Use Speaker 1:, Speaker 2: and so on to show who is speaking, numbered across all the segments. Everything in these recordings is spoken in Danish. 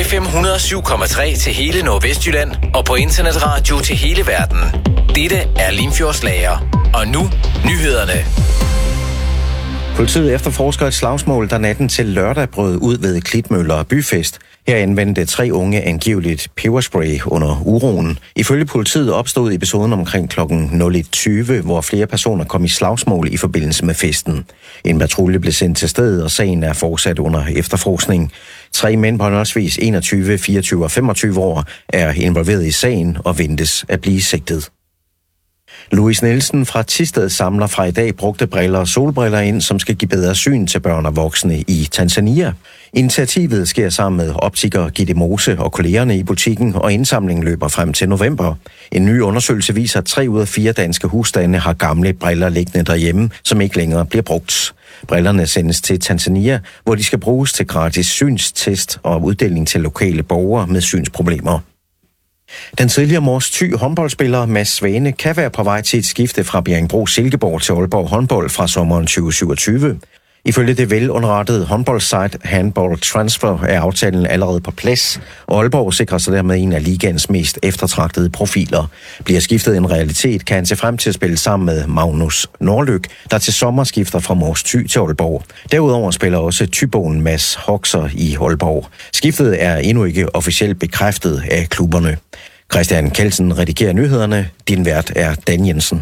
Speaker 1: FM 107,3 til hele Nordvestjylland og på internetradio til hele verden. Dette er Limfjordslager. Og nu nyhederne.
Speaker 2: Politiet efterforsker et slagsmål, der natten til lørdag brød ud ved Klitmøller Byfest. Her anvendte 3 unge angiveligt peberspray under uroen. Ifølge politiet opstod episoden omkring kl. 01:20, hvor flere personer kom i slagsmål i forbindelse med festen. En patrulje blev sendt til stedet, og sagen er fortsat under efterforskning. 3 mænd på henholdsvis 21, 24 og 25 år er involveret i sagen og ventes at blive sigtet. Louis Nielsen fra Thisted samler fra i dag brugte briller og solbriller ind, som skal give bedre syn til børn og voksne i Tanzania. Initiativet sker sammen med optiker Gitte Mose og kollegerne i butikken, og indsamlingen løber frem til november. En ny undersøgelse viser, at 3 ud af 4 danske husstande har gamle briller liggende derhjemme, som ikke længere bliver brugt. Brillerne sendes til Tanzania, hvor de skal bruges til gratis synstest og uddeling til lokale borgere med synsproblemer. Den tidligere Mors Thy håndboldspiller Mads Svane kan være på vej til et skifte fra Bjerringbro Silkeborg til Aalborg håndbold fra sommeren 2027. Ifølge det velunderrettede håndboldsite Handball Transfer er aftalen allerede på plads, og Aalborg sikrer sig dermed en af ligaens mest eftertragtede profiler. Bliver skiftet en realitet, kan han se frem til at spille sammen med Magnus Norlyk, der til sommer skifter fra Mors Thy til Aalborg. Derudover spiller også Thyboen Mads Hoxer i Aalborg. Skiftet er endnu ikke officielt bekræftet af klubberne. Christian Kelsen redigerer nyhederne. Din vært er Dan Jensen.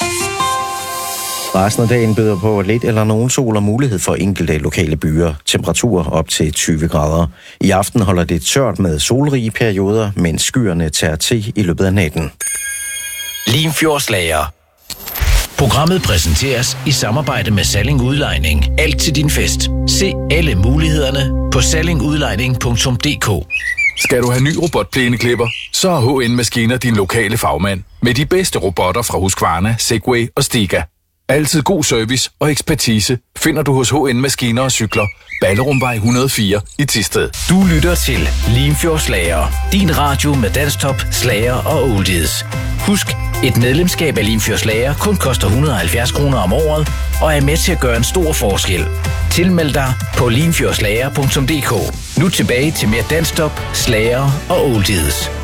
Speaker 2: Resten af dagen byder på lidt eller nogen sol og mulighed for enkelte lokale byer. Temperaturer op til 20 grader. I aften holder det tørt med solrige perioder, mens skyerne tager til i løbet af natten.
Speaker 1: Limfjordslager. Programmet præsenteres i samarbejde med Salling Udlejning. Alt til din fest. Se alle mulighederne på sallingudlejning.dk.
Speaker 3: Skal du have ny robotplæneklipper, så er HN Maskiner din lokale fagmand. Med de bedste robotter fra Husqvarna, Segway og Stiga. Altid god service og ekspertise finder du hos HN Maskiner og Cykler. Ballerumvej 104 i Thisted.
Speaker 1: Du lytter til Limfjordslager. Din radio med dansktop, slager og oldies. Husk, et medlemskab af Limfjordslager kun koster 170 kroner om året og er med til at gøre en stor forskel. Tilmeld dig på limfjordslager.dk. Nu tilbage til mere dansktop, slager og oldies.